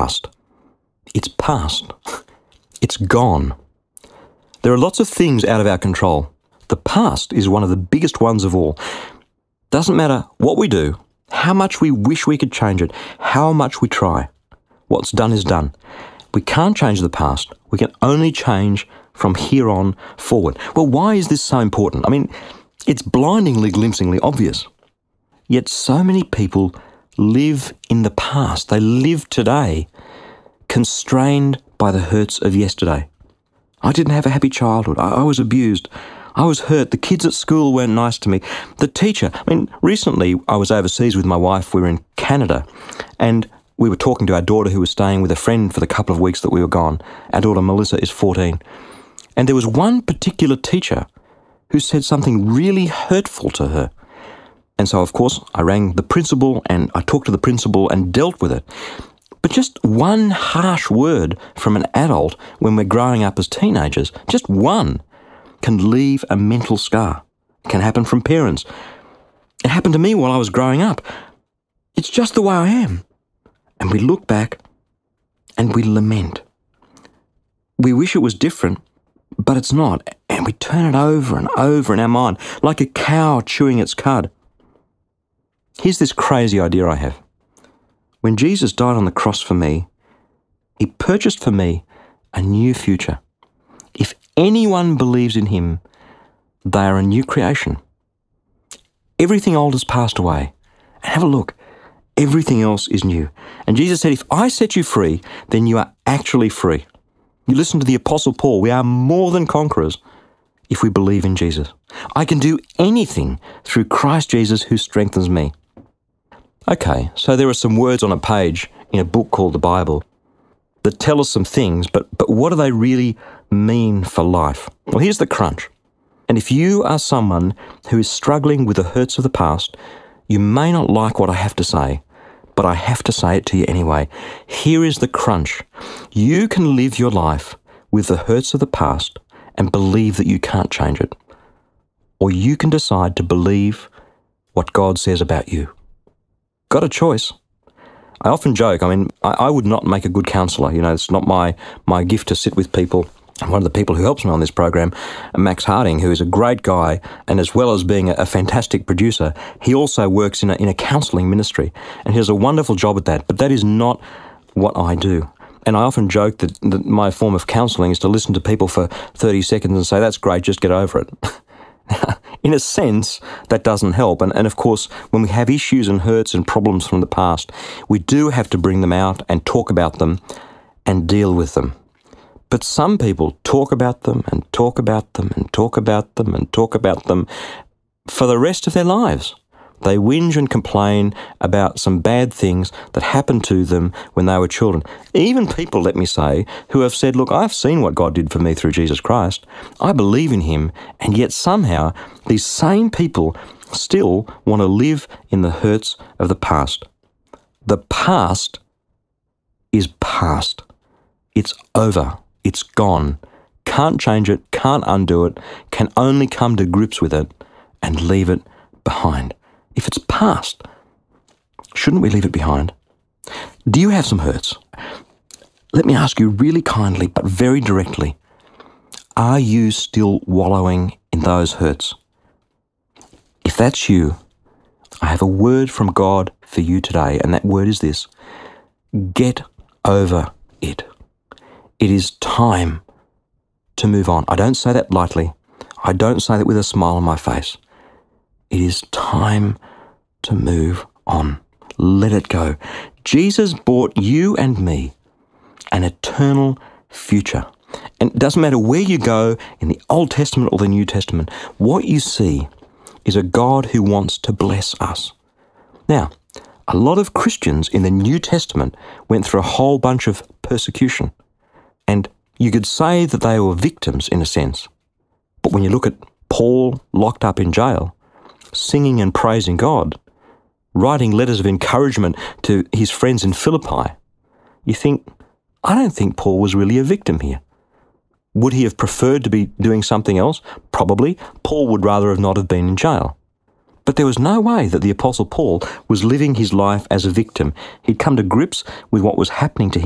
past. It's past. It's gone. There are lots of things out of our control. The past is one of the biggest ones of all. Doesn't matter what we do, how much we wish we could change it, how much we try. What's done is done. We can't change the past. We can only change from here on forward. Well, why is this so important? I mean, it's blindingly, glimpsingly obvious. Yet so many people live in the past. They live today, constrained by the hurts of yesterday. I didn't have a happy childhood. I was abused. I was hurt. The kids at school weren't nice to me. The teacher, recently I was overseas with my wife. We were in Canada, and we were talking to our daughter who was staying with a friend for the couple of weeks that we were gone. Our daughter Melissa is 14. And there was one particular teacher who said something really hurtful to her. And so, of course, I rang the principal and I talked to the principal and dealt with it. But just one harsh word from an adult when we're growing up as teenagers, just one, can leave a mental scar. It can happen from parents. It happened to me while I was growing up. It's just the way I am. And we look back and we lament. We wish it was different, but it's not. And we turn it over and over in our mind, like a cow chewing its cud. Here's this crazy idea I have. When Jesus died on the cross for me, he purchased for me a new future. If anyone believes in him, they are a new creation. Everything old has passed away. And have a look. Everything else is new. And Jesus said, if I set you free, then you are actually free. You listen to the Apostle Paul. We are more than conquerors if we believe in Jesus. I can do anything through Christ Jesus who strengthens me. Okay, so there are some words on a page in a book called the Bible that tell us some things, but what do they really mean for life? Well, here's the crunch. And if you are someone who is struggling with the hurts of the past, you may not like what I have to say, but I have to say it to you anyway. Here is the crunch. You can live your life with the hurts of the past and believe that you can't change it. Or you can decide to believe what God says about you. Got a choice. I often joke, I would not make a good counsellor. It's not my gift to sit with people. And one of the people who helps me on this program, Max Harding, who is a great guy, and as well as being a fantastic producer, he also works in a counselling ministry, and he does a wonderful job at that. But that is not what I do. And I often joke that my form of counselling is to listen to people for 30 seconds and say, that's great, just get over it. In a sense, that doesn't help. And of course, when we have issues and hurts and problems from the past, we do have to bring them out and talk about them and deal with them. But some people talk about them and talk about them and talk about them and talk about them for the rest of their lives. They whinge and complain about some bad things that happened to them when they were children. Even people, let me say, who have said, look, I've seen what God did for me through Jesus Christ. I believe in him. And yet somehow these same people still want to live in the hurts of the past. The past is past. It's over. It's gone. Can't change it, can't undo it, can only come to grips with it and leave it behind. If it's past, shouldn't we leave it behind? Do you have some hurts? Let me ask you really kindly, but very directly, are you still wallowing in those hurts? If that's you, I have a word from God for you today, and that word is this: get over it. It is time to move on. I don't say that lightly. I don't say that with a smile on my face. It is time to move on. Let it go. Jesus bought you and me an eternal future. And it doesn't matter where you go in the Old Testament or the New Testament, what you see is a God who wants to bless us. Now, a lot of Christians in the New Testament went through a whole bunch of persecution. And you could say that they were victims in a sense. But when you look at Paul locked up in jail, singing and praising God, writing letters of encouragement to his friends in Philippi, you think, I don't think Paul was really a victim here. Would he have preferred to be doing something else? Probably. Paul would rather have not have been in jail. But there was no way that the Apostle Paul was living his life as a victim. He'd come to grips with what was happening to him.